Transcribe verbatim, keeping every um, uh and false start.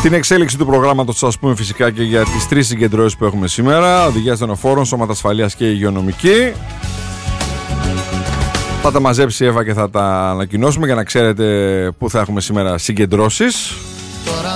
Στην εξέλιξη του προγράμματος θα σας πούμε φυσικά και για τις τρεις συγκεντρώσεις που έχουμε σήμερα: οδηγία ασθενοφόρων, σώματα ασφαλείας και υγειονομική. Θα τα μαζέψει η Εύα και θα τα ανακοινώσουμε για να ξέρετε πού θα έχουμε σήμερα συγκεντρώσεις.